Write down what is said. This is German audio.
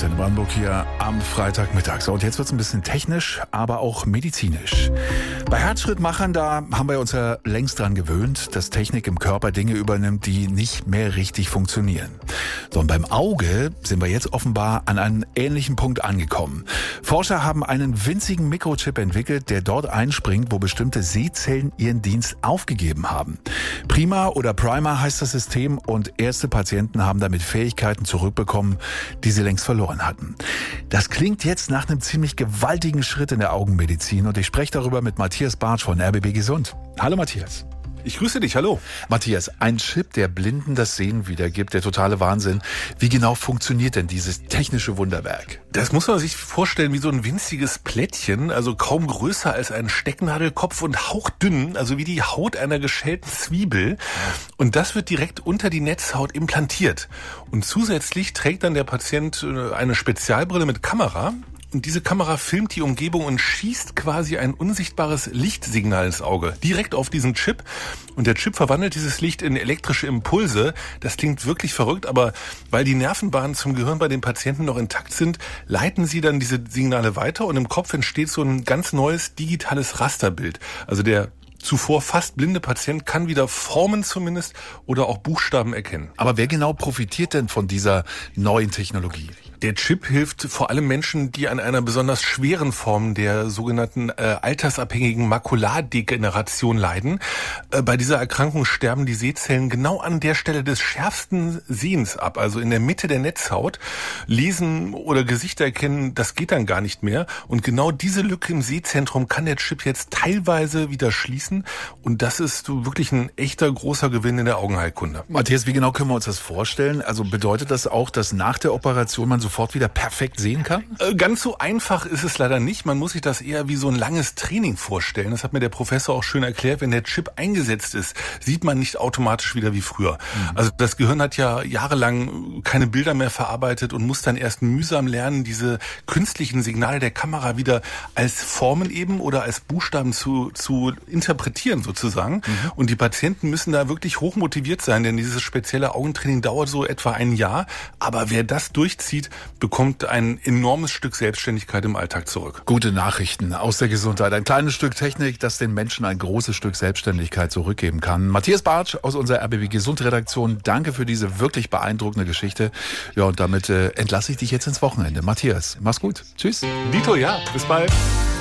Antenne Brandenburg hier am Freitagmittag. So, und jetzt wird es ein bisschen technisch, aber auch medizinisch. Bei Herzschrittmachern, da haben wir uns ja längst dran gewöhnt, dass Technik im Körper Dinge übernimmt, die nicht mehr richtig funktionieren. So, und beim Auge sind wir jetzt offenbar an einem ähnlichen Punkt angekommen. Forscher haben einen winzigen Mikrochip entwickelt, der dort einspringt, wo bestimmte Sehzellen ihren Dienst aufgegeben haben. Prima oder Primer heißt das System und erste Patienten haben damit Fähigkeiten zurückbekommen, die sie längst verloren hatten. Das klingt jetzt nach einem ziemlich gewaltigen Schritt in der Augenmedizin und ich spreche darüber mit Matthias Bartsch von RBB Gesund. Hallo Matthias. Ich grüße dich, hallo. Matthias, ein Chip, der Blinden das Sehen wiedergibt, der totale Wahnsinn. Wie genau funktioniert denn dieses technische Wunderwerk? Das muss man sich vorstellen wie so ein winziges Plättchen, also kaum größer als ein Stecknadelkopf und hauchdünn, also wie die Haut einer geschälten Zwiebel. Und das wird direkt unter die Netzhaut implantiert. Und zusätzlich trägt dann der Patient eine Spezialbrille mit Kamera. Und diese Kamera filmt die Umgebung und schießt quasi ein unsichtbares Lichtsignal ins Auge, direkt auf diesen Chip. Und der Chip verwandelt dieses Licht in elektrische Impulse. Das klingt wirklich verrückt, aber weil die Nervenbahnen zum Gehirn bei den Patienten noch intakt sind, leiten sie dann diese Signale weiter und im Kopf entsteht so ein ganz neues digitales Rasterbild. Also der zuvor fast blinde Patient kann wieder Formen zumindest oder auch Buchstaben erkennen. Aber wer genau profitiert denn von dieser neuen Technologie? Der Chip hilft vor allem Menschen, die an einer besonders schweren Form der sogenannten altersabhängigen Makulardegeneration leiden. Bei dieser Erkrankung sterben die Sehzellen genau an der Stelle des schärfsten Sehens ab, also in der Mitte der Netzhaut. Lesen oder Gesichter erkennen, das geht dann gar nicht mehr. Und genau diese Lücke im Sehzentrum kann der Chip jetzt teilweise wieder schließen. Und das ist wirklich ein echter großer Gewinn in der Augenheilkunde. Matthias, wie genau können wir uns das vorstellen? Also bedeutet das auch, dass nach der Operation man sofort wieder perfekt sehen kann? Ganz so einfach ist es leider nicht. Man muss sich das eher wie so ein langes Training vorstellen. Das hat mir der Professor auch schön erklärt. Wenn der Chip eingesetzt ist, sieht man nicht automatisch wieder wie früher. Also das Gehirn hat ja jahrelang keine Bilder mehr verarbeitet und muss dann erst mühsam lernen, diese künstlichen Signale der Kamera wieder als Formen eben oder als Buchstaben zu interpretieren sozusagen. Und die Patienten müssen da wirklich hoch motiviert sein, denn dieses spezielle Augentraining dauert so etwa ein Jahr. Aber wer das durchzieht, bekommt ein enormes Stück Selbstständigkeit im Alltag zurück. Gute Nachrichten aus der Gesundheit. Ein kleines Stück Technik, das den Menschen ein großes Stück Selbstständigkeit zurückgeben kann. Matthias Bartsch aus unserer RBB Gesund Redaktion, danke für diese wirklich beeindruckende Geschichte. Ja, und damit entlasse ich dich jetzt ins Wochenende. Matthias, mach's gut. Tschüss. Dito, ja, bis bald.